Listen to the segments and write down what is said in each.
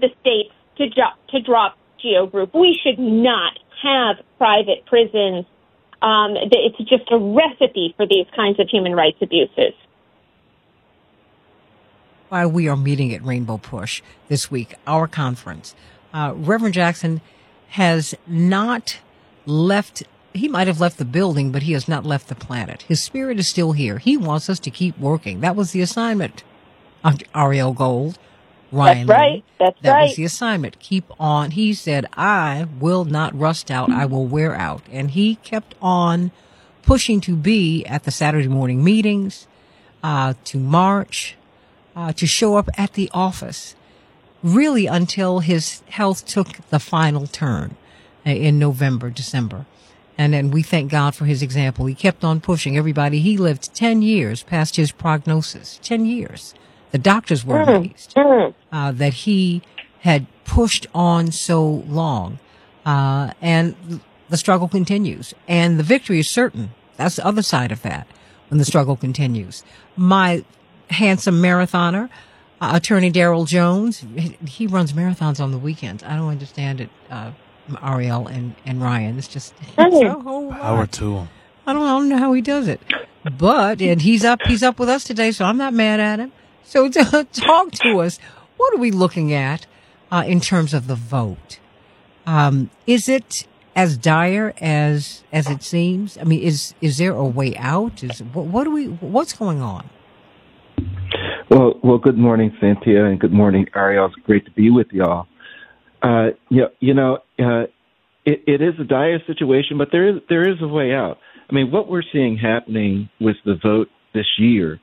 the states to drop GEO Group. We should not have private prisons. It's just a recipe for these kinds of human rights abuses. While we are meeting at Rainbow Push this week, our conference, Reverend Jackson has not left. He might have left the building, but he has not left the planet. His spirit is still here. He wants us to keep working. That was the assignment. Ariel Gold, Ryan That's right. Lee, That's that right. was the assignment. Keep on. He said, I will not rust out. I will wear out. And he kept on pushing to be at the Saturday morning meetings, to march, to show up at the office, really until his health took the final turn in November, December. And then we thank God for his example. He kept on pushing everybody. He lived 10 years past his prognosis. 10 years. The doctors were amazed that he had pushed on so long. And the struggle continues. And the victory is certain. That's the other side of that, when the struggle continues. My handsome marathoner, Attorney Daryl Jones, he runs marathons on the weekends. I don't understand it, Ariel and Ryan. It's just Power to him. I don't know how he does it. But, and he's up with us today, so I'm not mad at him. So talk to us. What are we looking at in terms of the vote? Is it as dire as it seems? I mean, is there a way out? What's going on? Well, good morning, Cynthia, and good morning, Ariel. It's great to be with y'all. It is a dire situation, but there is a way out. I mean, what we're seeing happening with the vote this year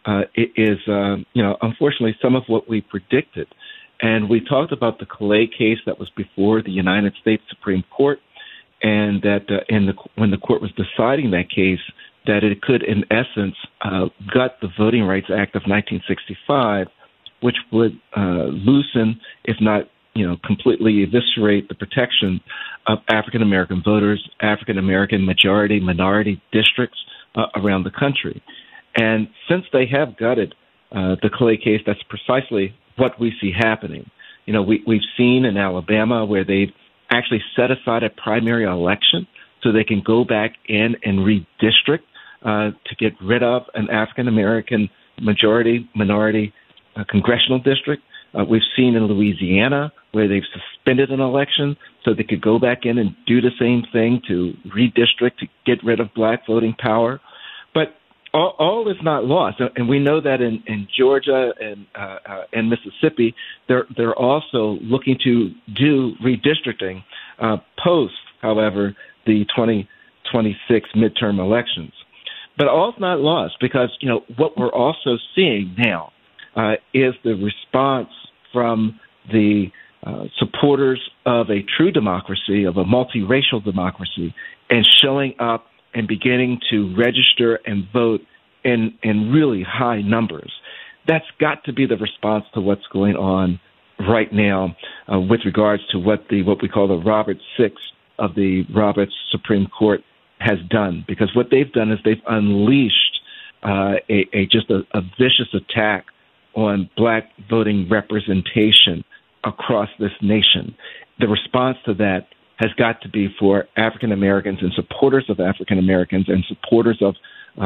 is unfortunately, some of what we predicted. And we talked about the Calais case that was before the United States Supreme Court, and that when the court was deciding that case, that it could, in essence, gut the Voting Rights Act of 1965, which would loosen, if not completely eviscerate, the protection of African-American voters, African-American majority, minority districts around the country. And since they have gutted the Calais case, that's precisely what we see happening. We've seen in Alabama where they've actually set aside a primary election so they can go back in and redistrict to get rid of an African-American majority, minority congressional district. We've seen in Louisiana where they've suspended an election so they could go back in and do the same thing to redistrict, to get rid of black voting power. But all is not lost, and we know that in Georgia and Mississippi, they're also looking to do redistricting post, however, the 2026 midterm elections. But all's not lost, because what we're also seeing now is the response from the supporters of a true democracy, of a multiracial democracy, and showing up and beginning to register and vote in really high numbers. That's got to be the response to what's going on right now with regards to what we call the Roberts VI of the Roberts Supreme Court has done. Because what they've done is they've unleashed a vicious attack on black voting representation across this nation. The response to that has got to be for African Americans and supporters of African Americans and supporters of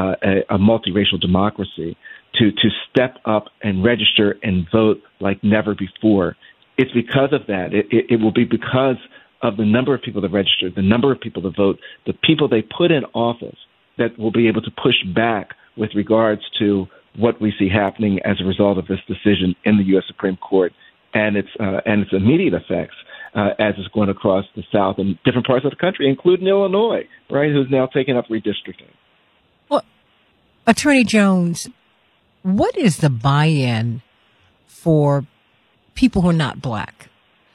a multiracial democracy to step up and register and vote like never before. It's because of that. It will be because of the number of people that register, the number of people that vote, the people they put in office, that will be able to push back with regards to what we see happening as a result of this decision in the U.S. Supreme Court and its immediate effects as it's going across the South and different parts of the country, including Illinois, right, who's now taking up redistricting. Well, Attorney Jones, what is the buy-in for people who are not black?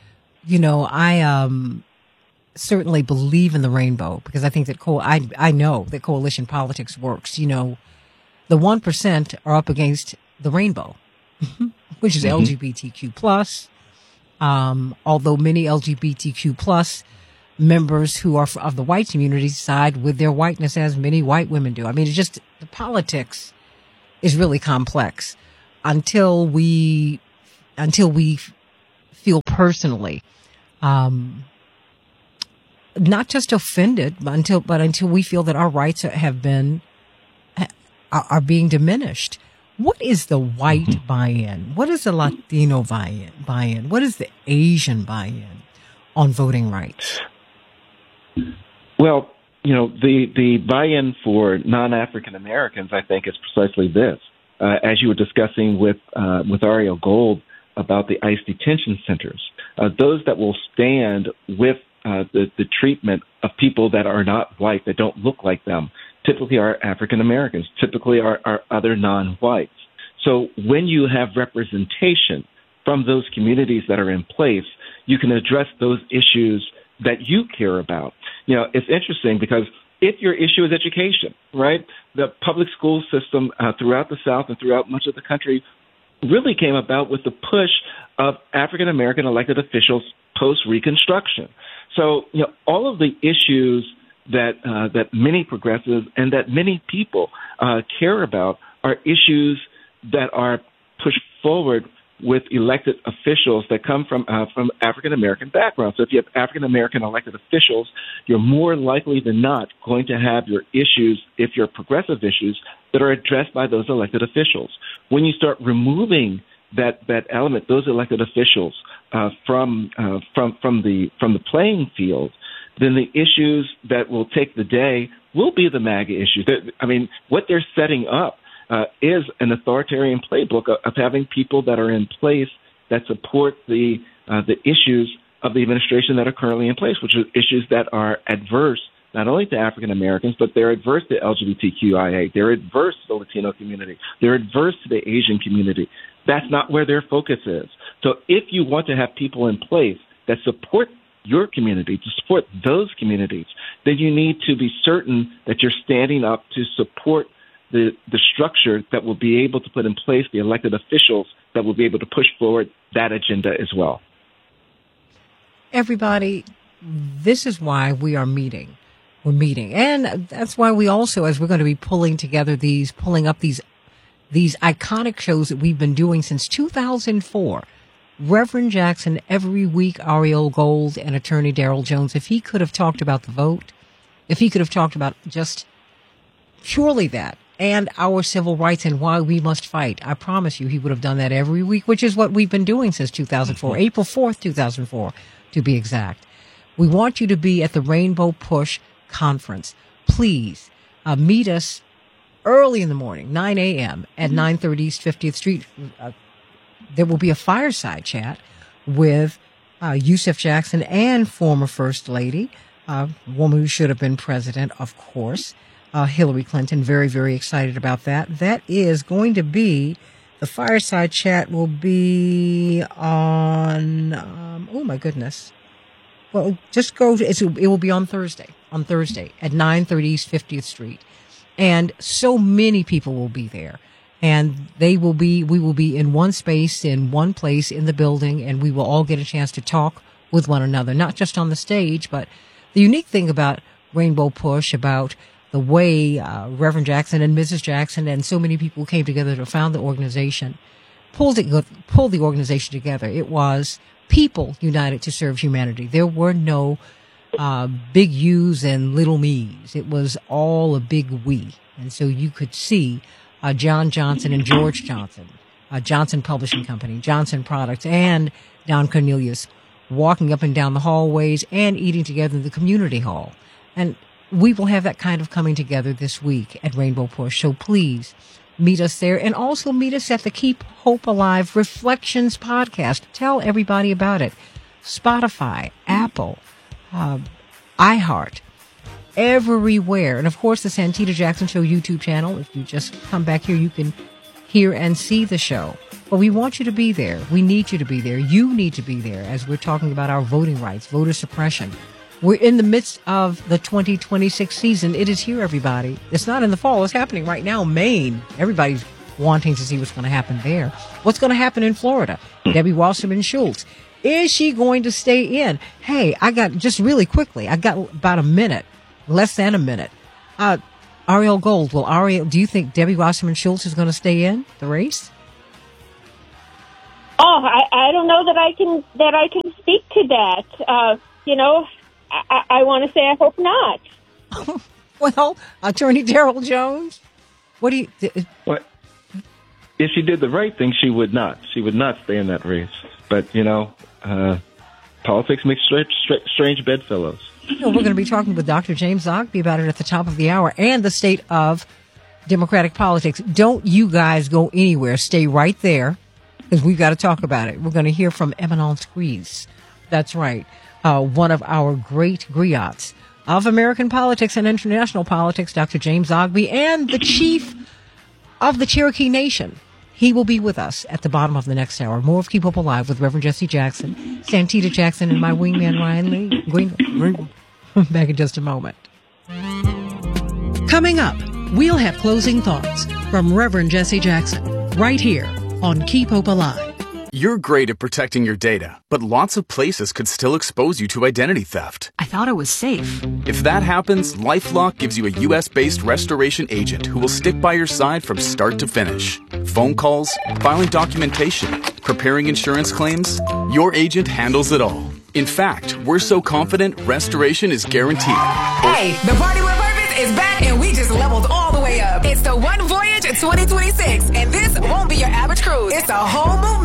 I certainly believe in the rainbow, because I think that I know that coalition politics works. The 1% are up against the rainbow, which is LGBTQ plus. Although many LGBTQ plus members who are of the white community side with their whiteness, as many white women do. I mean, the politics is really complex until we feel personally, not just offended, but until we feel that our rights are being diminished. What is the white buy-in? What is the Latino buy-in? What is the Asian buy-in on voting rights? Well, the buy-in for non-African Americans, I think, is precisely this. As you were discussing with Ariel Gold about the ICE detention centers, those that will stand with the treatment of people that are not white, that don't look like them, typically are African Americans, typically are other non-whites. So when you have representation from those communities that are in place, you can address those issues that you care about. It's interesting because if your issue is education, right, the public school system throughout the South and throughout much of the country really came about with the push of African American elected officials post-Reconstruction. So, all of the issues that many progressives and that many people care about are issues that are pushed forward with elected officials that come from African American backgrounds. So if you have African American elected officials, you're more likely than not going to have your issues, if you're progressive issues, that are addressed by those elected officials. When you start removing that element, those elected officials from the playing field, then the issues that will take the day will be the MAGA issues. I mean, what they're setting up is an authoritarian playbook of having people that are in place that support the issues of the administration that are currently in place, which are issues that are adverse not only to African Americans, but they're adverse to LGBTQIA. They're adverse to the Latino community. They're adverse to the Asian community. That's not where their focus is. So if you want to have people in place that support your community, to support those communities, then you need to be certain that you're standing up to support the structure that will be able to put in place the elected officials that will be able to push forward that agenda as well. Everybody, this is why we are meeting. We're meeting. And that's why we also, as we're going to be pulling up these iconic shows that we've been doing since 2004, Reverend Jackson every week, Ariel Gold and attorney Daryl Jones, if he could have talked about the vote, if he could have talked about just purely that and our civil rights and why we must fight, I promise you he would have done that every week, which is what we've been doing since 2004, April 4th, 2004, to be exact. We want you to be at the Rainbow Push Conference. Please meet us early in the morning, 9 a.m. at 930 East 50th Street. There will be a fireside chat with Yusef Jackson and former First Lady, a woman who should have been president, of course, Hillary Clinton. Very, very excited about that. That is going to be, the fireside chat will be on, oh my goodness. Well, just go, it will be on Thursday at 930 East 50th Street. And so many people will be there. And we will be in one space, in one place in the building, and we will all get a chance to talk with one another, not just on the stage, but the unique thing about Rainbow Push, about the way Reverend Jackson and Mrs. Jackson and so many people came together to found the organization, pulled the organization together. It was people united to serve humanity. There were no big U's and little me's. It was all a big we. And so you could see John Johnson and George Johnson, Johnson Publishing Company, Johnson Products, and Don Cornelius walking up and down the hallways and eating together in the community hall. And we will have that kind of coming together this week at Rainbow Push. So please meet us there, and also meet us at the Keep Hope Alive Reflections podcast. Tell everybody about it. Spotify, Apple, iHeart, everywhere. And of course, the Santita Jackson Show YouTube channel. If you just come back here, you can hear and see the show. But we want you to be there. We need you to be there. You need to be there as we're talking about our voting rights, voter suppression. We're in the midst of the 2026 season. It is here, everybody. It's not in the fall. It's happening right now. Maine. Everybody's wanting to see what's going to happen there. What's going to happen in Florida? Debbie Wasserman Schultz. Is she going to stay in? Hey, I got about a minute, less than a minute. Ariel Gold. Do you think Debbie Wasserman Schultz is going to stay in the race? Oh, I don't know that I can speak to that. I want to say I hope not. Well, Attorney Daryl Jones, what do you? What? If she did the right thing, she would not. She would not stay in that race. But politics makes strange bedfellows. We're going to be talking with Dr. James Zogby about it at the top of the hour and the state of Democratic politics. Don't you guys go anywhere. Stay right there because we've got to talk about it. We're going to hear from Eminence Grise. That's right. One of our great griots of American politics and international politics, Dr. James Zogby, and the chief of the Cherokee Nation. He will be with us at the bottom of the next hour. More of Keep Hope Alive with Reverend Jesse Jackson, Santita Jackson, and my wingman, Ryan Lee. Back in just a moment. Coming up, we'll have closing thoughts from Reverend Jesse Jackson right here on Keep Hope Alive. You're great at protecting your data, but lots of places could still expose you to identity theft. I thought it was safe. If that happens, LifeLock gives you a U.S.-based restoration agent who will stick by your side from start to finish. Phone calls, filing documentation, preparing insurance claims, your agent handles it all. In fact, we're so confident restoration is guaranteed. Hey, the Party with Purpose is back and we just leveled all the way up. It's the One Voyage 2026, and this won't be your average cruise. It's a whole